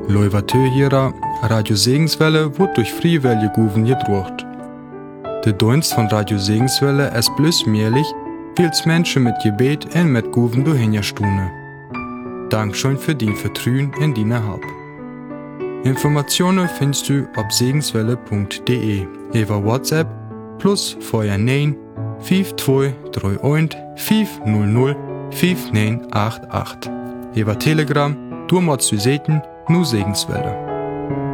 Leuvatö hierer, Radio Segenswelle wird durch freiwillige Guven gedruckt. Der Dienst von Radio Segenswelle ist bloß möglich, weil es Menschen mit Gebet und mit Guven durchhinstune. Dankeschön für dein Vertrauen in deine Hab. Informationen findest du auf segenswelle.de über WhatsApp plus vorher 9 5231 500 5988. Über Telegram, du machst du Seiten, nur Segenswelle.